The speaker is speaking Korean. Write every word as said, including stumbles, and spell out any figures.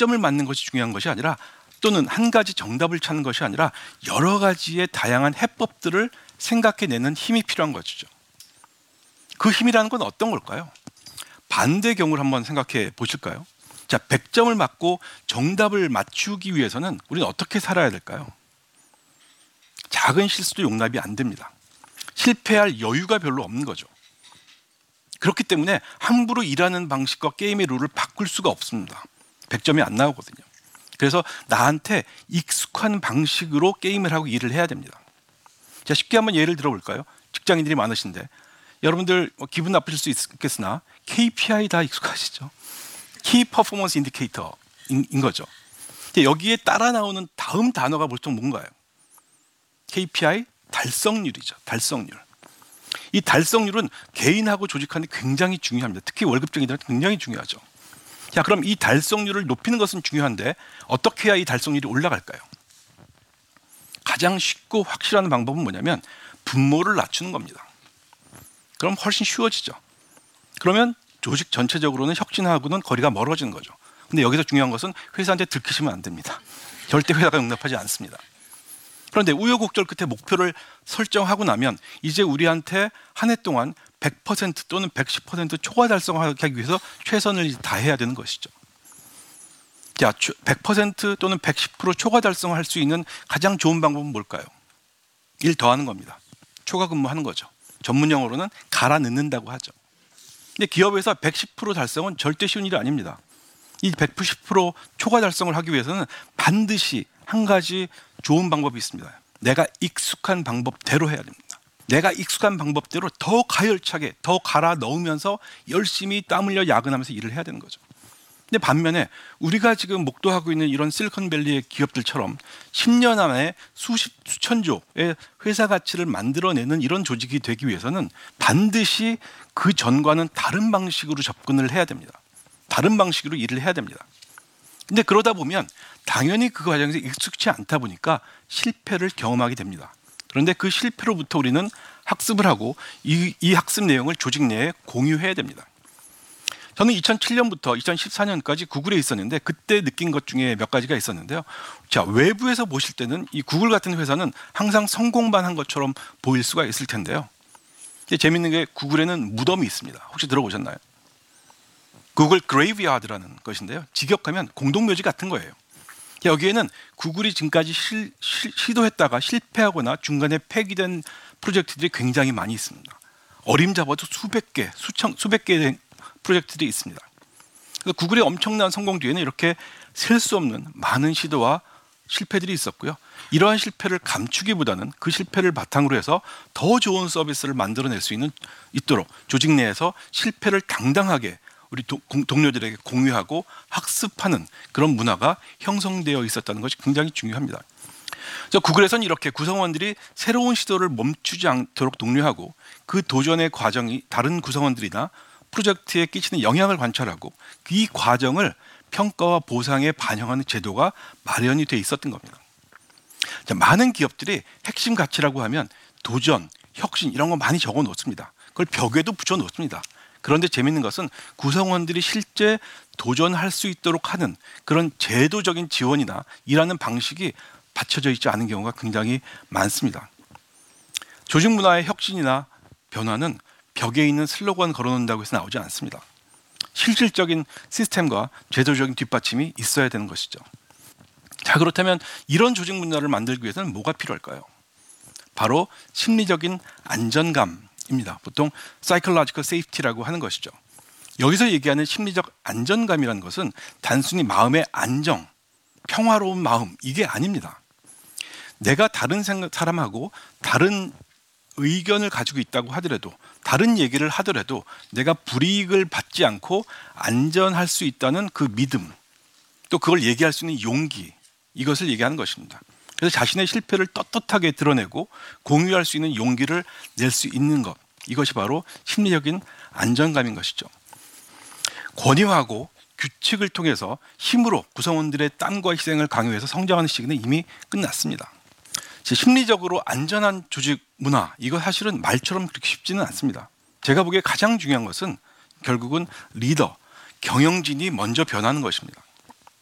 점을 맞는 것이 중요한 것이 아니라, 또는 한 가지 정답을 찾는 것이 아니라 여러 가지의 다양한 해법들을 생각해내는 힘이 필요한 것이죠. 그 힘이라는 건 어떤 걸까요? 반대 경우를 한번 생각해 보실까요? 자, 백 점을 맞고 정답을 맞추기 위해서는 우리는 어떻게 살아야 될까요? 작은 실수도 용납이 안 됩니다. 실패할 여유가 별로 없는 거죠. 그렇기 때문에 함부로 일하는 방식과 게임의 룰을 바꿀 수가 없습니다. 백 점이 안 나오거든요. 그래서 나한테 익숙한 방식으로 게임을 하고 일을 해야 됩니다. 자, 쉽게 한번 예를 들어볼까요? 직장인들이 많으신데 여러분들 기분 나쁘실 수 있겠으나 케이피아이 다 익숙하시죠? Key Performance Indicator인 거죠. 여기에 따라 나오는 다음 단어가 보통 뭔가요? 케이피아이 달성률이죠. 달성률. 이 달성률은 개인하고 조직하는 데 굉장히 중요합니다. 특히 월급쟁이들한테 굉장히 중요하죠. 자, 그럼 이 달성률을 높이는 것은 중요한데 어떻게 해야 이 달성률이 올라갈까요? 가장 쉽고 확실한 방법은 뭐냐면 분모를 낮추는 겁니다. 그럼 훨씬 쉬워지죠. 그러면 조직 전체적으로는 혁신하고는 거리가 멀어지는 거죠. 근데 여기서 중요한 것은 회사한테 들키시면 안 됩니다. 절대 회사가 용납하지 않습니다. 그런데 우여곡절 끝에 목표를 설정하고 나면 이제 우리한테 한 해 동안 백 퍼센트 또는 백십 퍼센트 초과 달성하기 위해서 최선을 다해야 되는 것이죠. 자, 백 퍼센트 또는 백십 퍼센트 초과 달성할 수 있는 가장 좋은 방법은 뭘까요? 일 더하는 겁니다. 초과 근무하는 거죠. 전문 용어로는 갈아 넣는다고 하죠. 근데 기업에서 백십 퍼센트 달성은 절대 쉬운 일이 아닙니다. 이 백십 퍼센트 초과 달성을 하기 위해서는 반드시 한 가지 좋은 방법이 있습니다. 내가 익숙한 방법대로 해야 됩니다. 내가 익숙한 방법대로 더 가열차게 더 갈아 넣으면서 열심히 땀 흘려 야근하면서 일을 해야 되는 거죠. 근데 반면에 우리가 지금 목도하고 있는 이런 실리콘밸리의 기업들처럼 십 년 안에 수십, 수천조의 회사 가치를 만들어내는 이런 조직이 되기 위해서는 반드시 그 전과는 다른 방식으로 접근을 해야 됩니다. 다른 방식으로 일을 해야 됩니다. 근데 그러다 보면 당연히 그 과정에서 익숙치 않다 보니까 실패를 경험하게 됩니다. 그런데 그 실패로부터 우리는 학습을 하고 이, 이 학습 내용을 조직 내에 공유해야 됩니다. 저는 이천칠 년부터 이천십사 년까지 구글에 있었는데 그때 느낀 것 중에 몇 가지가 있었는데요. 자, 외부에서 보실 때는 이 구글 같은 회사는 항상 성공만 한 것처럼 보일 수가 있을 텐데요. 재밌는 게 구글에는 무덤이 있습니다. 혹시 들어보셨나요? 구글 그레이브야드라는 것인데요. 직역하면 공동묘지 같은 거예요. 여기에는 구글이 지금까지 실, 시, 시도했다가 실패하거나 중간에 폐기된 프로젝트들이 굉장히 많이 있습니다. 어림잡아도 수백 개, 수천, 수백 개의 프로젝트들이 있습니다. 그래서 구글의 엄청난 성공 뒤에는 이렇게 셀 수 없는 많은 시도와 실패들이 있었고요. 이러한 실패를 감추기보다는 그 실패를 바탕으로 해서 더 좋은 서비스를 만들어낼 수 있는 있도록 조직 내에서 실패를 당당하게 우리 도, 공, 동료들에게 공유하고 학습하는 그런 문화가 형성되어 있었다는 것이 굉장히 중요합니다. 그래서 구글에서는 이렇게 구성원들이 새로운 시도를 멈추지 않도록 독려하고 그 도전의 과정이 다른 구성원들이나 프로젝트에 끼치는 영향을 관찰하고 이 과정을 평가와 보상에 반영하는 제도가 마련이 돼 있었던 겁니다. 자, 많은 기업들이 핵심 가치라고 하면 도전, 혁신 이런 거 많이 적어 놓습니다. 그걸 벽에도 붙여 놓습니다. 그런데 재밌는 것은 구성원들이 실제 도전할 수 있도록 하는 그런 제도적인 지원이나 일하는 방식이 받쳐져 있지 않은 경우가 굉장히 많습니다. 조직 문화의 혁신이나 변화는 벽에 있는 슬로건 걸어놓는다고 해서 나오지 않습니다. 실질적인 시스템과 제도적인 뒷받침이 있어야 되는 것이죠. 자, 그렇다면 이런 조직 문화를 만들기 위해서는 뭐가 필요할까요? 바로 심리적인 안전감입니다. 보통 psychological safety라고 하는 것이죠. 여기서 얘기하는 심리적 안전감이라는 것은 단순히 마음의 안정, 평화로운 마음 이게 아닙니다. 내가 다른 생각, 사람하고 다른 의견을 가지고 있다고 하더라도 다른 얘기를 하더라도 내가 불이익을 받지 않고 안전할 수 있다는 그 믿음 또 그걸 얘기할 수 있는 용기 이것을 얘기하는 것입니다. 그래서 자신의 실패를 떳떳하게 드러내고 공유할 수 있는 용기를 낼 수 있는 것 이것이 바로 심리적인 안정감인 것이죠. 권위하고 규칙을 통해서 힘으로 구성원들의 땀과 희생을 강요해서 성장하는 시기는 이미 끝났습니다. 심리적으로 안전한 조직 문화 이거 사실은 말처럼 그렇게 쉽지는 않습니다. 제가 보기에 가장 중요한 것은 결국은 리더, 경영진이 먼저 변하는 것입니다.